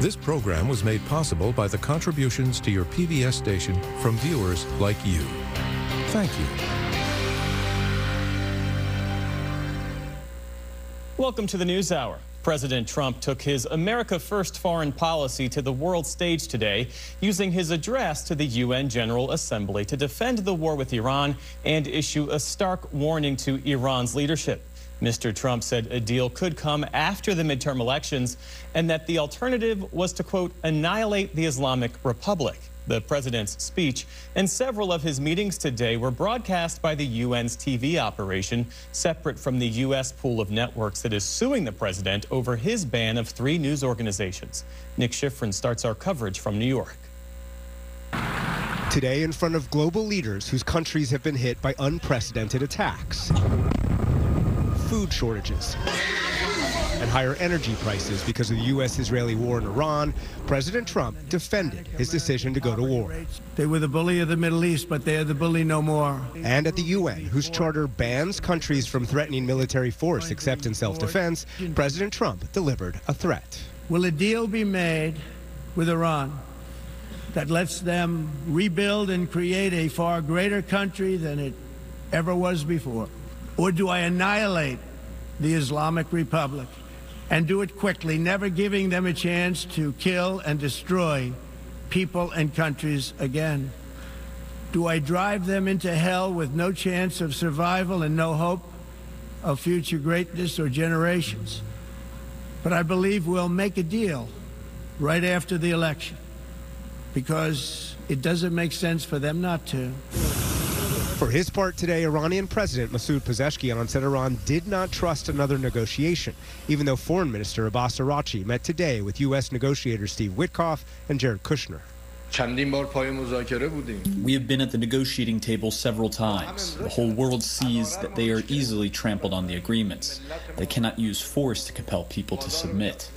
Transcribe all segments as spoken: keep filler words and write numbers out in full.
This program was made possible by the contributions to your P B S station from viewers like you. Thank you. Welcome to the News Hour. President Trump took his America First foreign policy to the world stage today, using his address to the U N General Assembly to defend the war with Iran and issue a stark warning to Iran's leadership. Mister Trump said a deal could come after the midterm elections and that the alternative was to, quote, annihilate the Islamic Republic. The president's speech and several of his meetings today were broadcast by the U N's T V operation, separate from the U S pool of networks that is suing the president over his ban of three news organizations. Nick Schifrin starts our coverage from New York. Today in front of global leaders whose countries have been hit by unprecedented attacks, food shortages, and higher energy prices because of the U S Israeli war in Iran, President Trump defended his decision to go to war. They were the bully of the Middle East, but they are the bully no more. And at the U N, whose charter bans countries from threatening military force except in self-defense, President Trump delivered a threat. Will a deal be made with Iran that lets them rebuild and create a far greater country than it ever was before? Or do I annihilate the Islamic Republic and do it quickly, never giving them a chance to kill and destroy people and countries again? Do I drive them into hell with no chance of survival and no hope of future greatness or generations? But I believe we'll make a deal right after the election, because it doesn't make sense for them not to. For his part today, Iranian President Masoud Pezeshkian said Iran did not trust another negotiation, even though Foreign Minister Abbas Araghchi met today with U S negotiators Steve Witkoff and Jared Kushner. We have been at the negotiating table several times. The whole world sees that they are easily trampled on the agreements. They cannot use force to compel people to submit.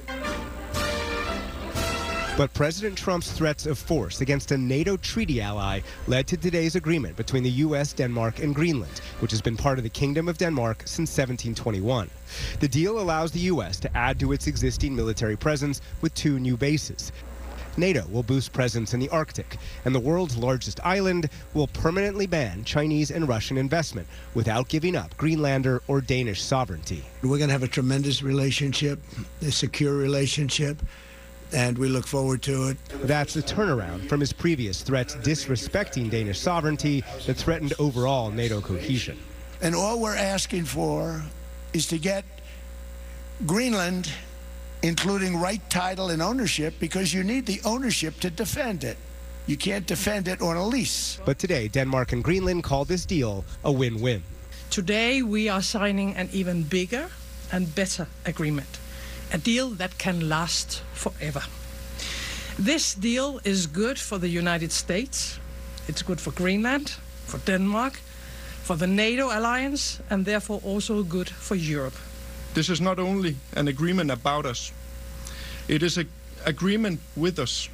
But President Trump's threats of force against a NATO treaty ally led to today's agreement between the U S, Denmark, and Greenland, which has been part of the Kingdom of Denmark since seventeen twenty-one. The deal allows the U S to add to its existing military presence with two new bases. NATO will boost presence in the Arctic, and the world's largest island will permanently ban Chinese and Russian investment without giving up Greenlander or Danish sovereignty. We're going to have a tremendous relationship, a secure relationship, and we look forward to it. That's a turnaround from his previous threats disrespecting Danish sovereignty that threatened overall NATO cohesion. And all we're asking for is to get Greenland, including right title and ownership, because you need the ownership to defend it. You can't defend it on a lease. But today, Denmark and Greenland called this deal a win-win. Today, we are signing an even bigger and better agreement. A deal that can last forever. This deal is good for the United States, it's good for Greenland, for Denmark, for the NATO alliance, and therefore also good for Europe. This is not only an agreement about us, it is an agreement with us.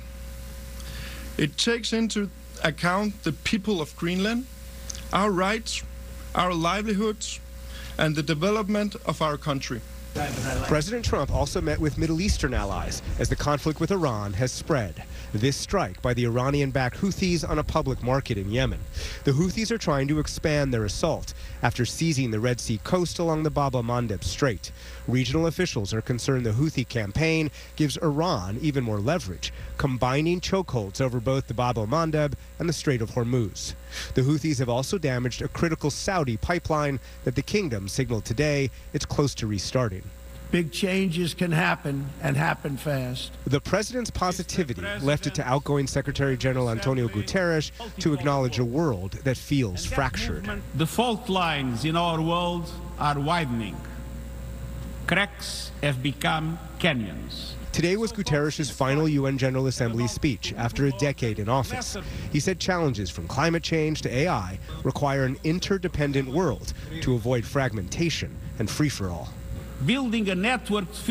It takes into account the people of Greenland, our rights, our livelihoods, and the development of our country. President Trump also met with Middle Eastern allies as the conflict with Iran has spread. This strike by the Iranian-backed Houthis on a public market in Yemen. The Houthis are trying to expand their assault after seizing the Red Sea coast along the Bab el-Mandeb Strait. Regional officials are concerned the Houthi campaign gives Iran even more leverage, combining chokeholds over both the Bab el-Mandeb and the Strait of Hormuz. The Houthis have also damaged a critical Saudi pipeline that the kingdom signaled today it's close to restarting. Big changes can happen, and happen fast. The president's positivity left it to outgoing Secretary General Antonio Guterres to acknowledge a world that feels fractured. The fault lines in our world are widening. Cracks have become canyons. Today was Guterres' final U N General Assembly speech after a decade in office. He said challenges from climate change to A I require an interdependent world to avoid fragmentation and free-for-all. Building a network